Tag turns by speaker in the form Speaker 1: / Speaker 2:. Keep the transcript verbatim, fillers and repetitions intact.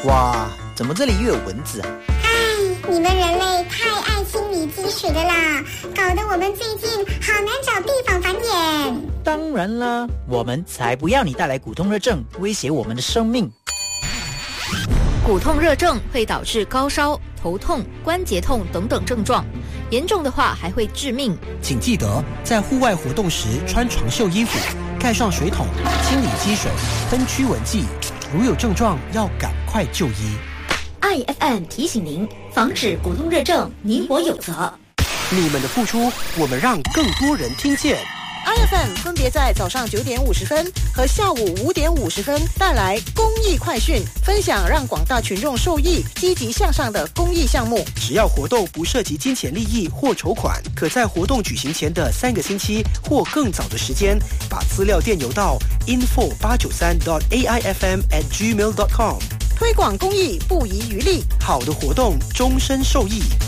Speaker 1: 哇，怎么这里又有蚊子啊？
Speaker 2: 唉，你们人类太爱清理积水的啦，搞得我们最近好难找地方繁衍。
Speaker 1: 当然啦，我们才不要你带来骨痛热症，威胁我们的生命。
Speaker 3: 骨痛热症会导致高烧、头痛、关节痛等等症状，严重的话还会致命。
Speaker 4: 请记得在户外活动时穿长袖衣服，盖上水桶，清理积水，喷驱蚊剂。如有症状，要赶快就医。
Speaker 5: I F M 提醒您，防止骨痛热症，你我有责。
Speaker 4: 你们的付出，我们让更多人听见。
Speaker 6: I F M 分别在早上九点五十分和下午五点五十分带来公益快讯，分享让广大群众受益、积极向上的公益项目。
Speaker 4: 只要活动不涉及金钱利益或筹款，可在活动举行前的三个星期或更早的时间，把资料电邮到 info 八九三 dot a i f m at gmail dot com。
Speaker 6: 推广公益不遗余力，
Speaker 4: 好的活动终身受益。